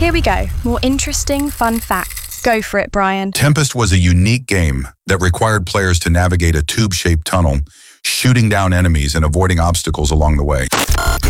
Here we go. More interesting, fun facts. Go for it, Brian. Tempest was a unique game that required players to navigate a tube-shaped tunnel, shooting down enemies and avoiding obstacles along the way.